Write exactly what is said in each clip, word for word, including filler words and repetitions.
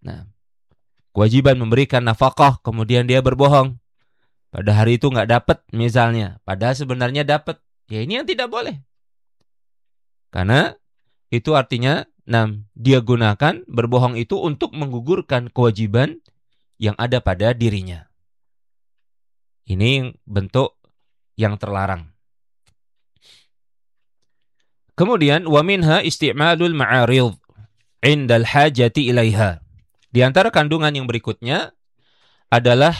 Nah, kewajiban memberikan nafkah, kemudian dia berbohong. Pada hari itu nggak dapat misalnya, padahal sebenarnya dapat. Ya ini yang tidak boleh. Karena itu artinya, nah, dia gunakan berbohong itu untuk menggugurkan kewajiban yang ada pada dirinya. Ini bentuk yang terlarang. Kemudian wa minha isti'malul ma'arid 'indal hajati ilaiha. Di antara kandungan yang berikutnya adalah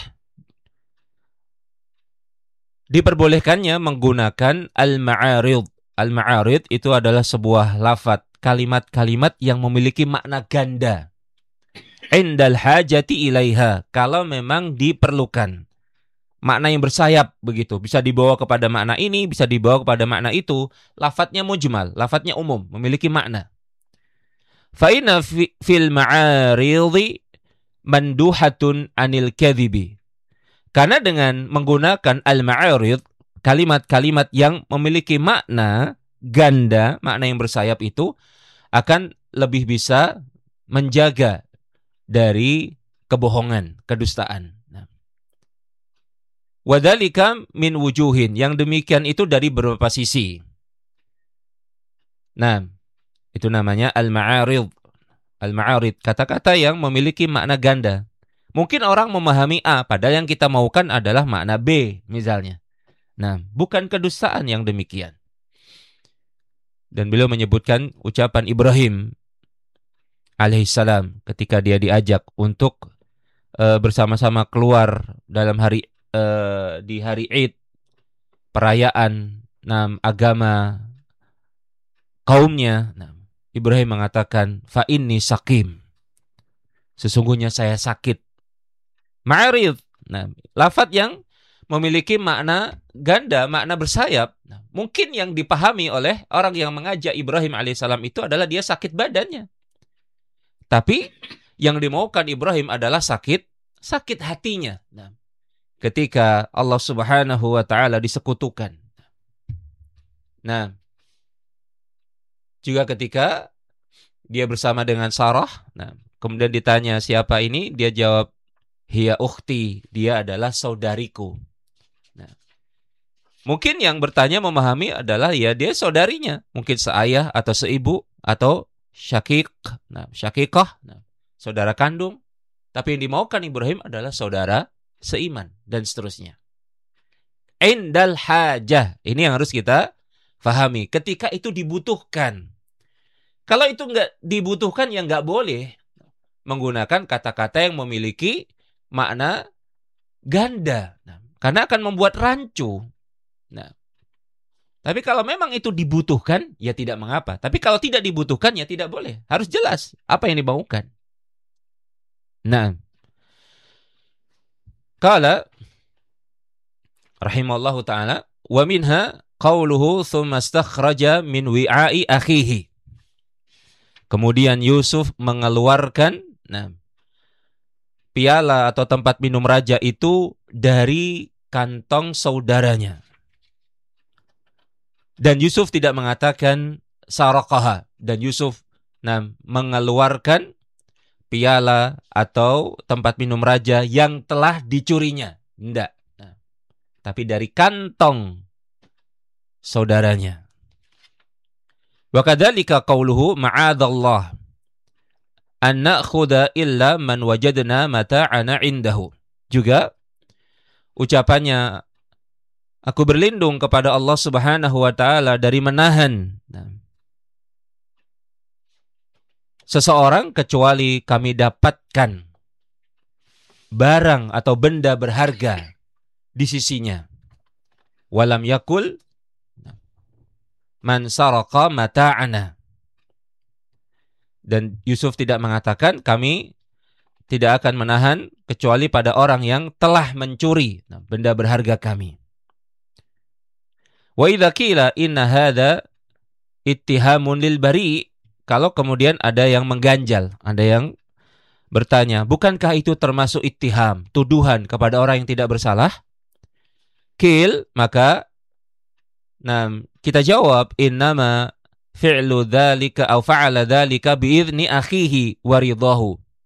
diperbolehkannya menggunakan al-ma'arid. Al-ma'arid itu adalah sebuah lafadz, kalimat-kalimat yang memiliki makna ganda. 'Indal hajati ilaiha, kalau memang diperlukan. Makna yang bersayap begitu, bisa dibawa kepada makna ini, bisa dibawa kepada makna itu. Lafadznya mujmal, lafadznya umum, memiliki makna. Fa inna fi, fil ma'aridi manduhatun anil kadhibi. Karena dengan menggunakan al-ma'arid, kalimat-kalimat yang memiliki makna ganda, makna yang bersayap itu akan lebih bisa menjaga dari kebohongan, kedustaan. Wadzalika min wujuhin, yang demikian itu dari beberapa sisi. Nah, itu namanya al-ma'arid. Al-ma'arid, kata-kata yang memiliki makna ganda. Mungkin orang memahami A, padahal yang kita maukan adalah makna B, misalnya. Nah, bukan kedustaan yang demikian. Dan beliau menyebutkan ucapan Ibrahim alaihissalam ketika dia diajak untuk uh, bersama-sama keluar dalam hari Uh, di hari Id, perayaan nam agama kaumnya. Nah, Ibrahim mengatakan, fa inni sakim, sesungguhnya saya sakit. Ma'arid, nah, lafadz yang memiliki makna ganda, makna bersayap. Nah, mungkin yang dipahami oleh orang yang mengajak Ibrahim alaihissalam itu adalah dia sakit badannya. Tapi yang dimaukan Ibrahim adalah sakit sakit hatinya. Nah, ketika Allah Subhanahu wa taala disekutukan. Nah, juga ketika dia bersama dengan Sarah, nah, kemudian ditanya siapa ini, dia jawab, hiya ukhti, dia adalah saudariku. Nah, mungkin yang bertanya memahami adalah ya dia saudarinya, mungkin seayah atau seibu atau syakik, nah, syakikah, nah, saudara kandung. Tapi yang dimaukan Ibrahim adalah saudara seiman, dan seterusnya. Indal hajah, ini yang harus kita fahami. Ketika itu dibutuhkan. Kalau itu nggak dibutuhkan, ya nggak boleh menggunakan kata-kata yang memiliki makna ganda. Nah, karena akan membuat rancu. Nah, tapi kalau memang itu dibutuhkan, ya tidak mengapa. Tapi kalau tidak dibutuhkan, ya tidak boleh. Harus jelas apa yang dimaukan. Nah, qala rahimallahu ta'ala wa minha qawluhu thumma astakhraja min wi'a'i akhihi. Kemudian Yusuf mengeluarkan nah, piala atau tempat minum raja itu dari kantong saudaranya. Dan Yusuf tidak mengatakan saraqaha, dan Yusuf nah, mengeluarkan piala atau tempat minum raja yang telah dicurinya. Tidak. Nah, tapi dari kantong saudaranya. Wa kadzalika qauluhu ma'adzallah an na'khudha illa man wajadna mata'ana indahu. Juga ucapannya, aku berlindung kepada Allah Subhanahu wa taala dari menahan nah, seseorang kecuali kami dapatkan barang atau benda berharga di sisinya. Walam yakul man saraqa mata'ana. Dan Yusuf tidak mengatakan kami tidak akan menahan kecuali pada orang yang telah mencuri nah, benda berharga kami. Wa idza qila inna hadza ittihamun lil bari', kalau kemudian ada yang mengganjal, ada yang bertanya, bukankah itu termasuk ittiham, tuduhan kepada orang yang tidak bersalah? Qil, maka nah, kita jawab innama fi'lu dzalika aw fa'ala dzalika bi'izni akhihi wa ridahu.